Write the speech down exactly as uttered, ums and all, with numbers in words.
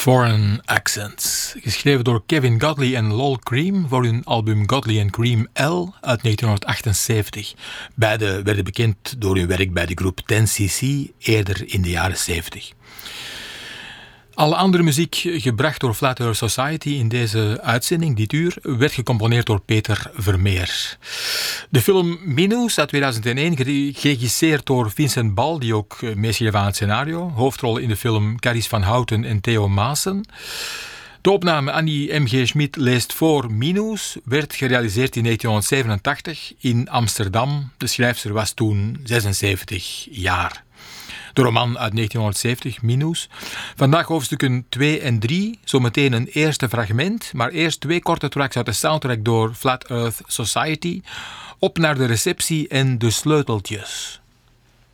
Foreign Accents, geschreven door Kevin Godley en Lol Creme voor hun album Godley and Creme L uit negentien achtenzeventig. Beide werden bekend door hun werk bij de groep ten C C eerder in de jaren zeventig. Alle andere muziek gebracht door Flat Earth Society in deze uitzending, dit uur, werd gecomponeerd door Peter Vermeer. De film Minus uit tweeduizend één, geregisseerd door Vincent Bal, die ook meeschreef aan het scenario. Hoofdrollen in de film Carice van Houten en Theo Maassen. De opname Annie M G Schmid leest voor Minus werd gerealiseerd in negentienhonderdzevenentachtig in Amsterdam. De schrijfster was toen zesenzeventig jaar. De roman uit negentienhonderdzeventig, Minus. Vandaag hoofdstukken twee en drie. Zometeen een eerste fragment. Maar eerst twee korte tracks uit de soundtrack door Flat Earth Society. Op naar de receptie en de sleuteltjes.